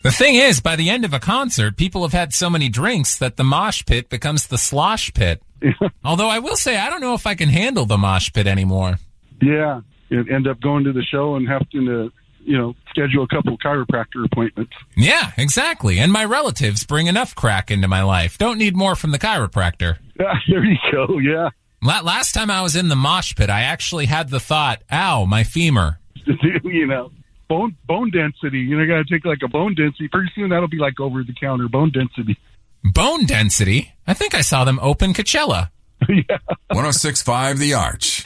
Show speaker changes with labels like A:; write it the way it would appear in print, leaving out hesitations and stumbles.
A: The thing is, by the end of a concert, people have had so many drinks that the mosh pit becomes the slosh pit. Although I will say, I don't know if I can handle the mosh pit anymore.
B: Yeah, you end up going to the show and having to, schedule a couple chiropractor appointments.
A: Yeah, exactly. And my relatives bring enough crack into my life. Don't need more from the chiropractor.
B: There you go, yeah.
A: Last time I was in the mosh pit, I actually had the thought, ow, my femur.
B: Bone density. You got to take like a bone density. Pretty soon that'll be like over-the-counter bone density.
A: Bone density? I think I saw them open Coachella.
B: Yeah.
C: 106.5 The Arch.